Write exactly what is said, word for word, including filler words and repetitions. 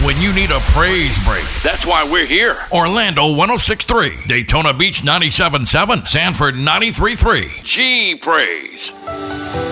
when you need a praise break. That's why we're here. Orlando one oh six point three, Daytona Beach ninety-seven point seven, Sanford ninety-three point three. G Praise.